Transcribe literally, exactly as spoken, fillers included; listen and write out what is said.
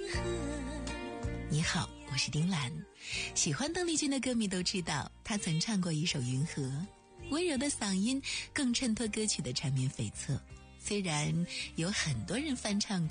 你好，我是丁兰。喜欢邓丽君的歌迷都知道，她曾唱过一首《云河》，温柔的嗓音更衬托歌曲的缠绵悱恻。虽然有很多人翻唱过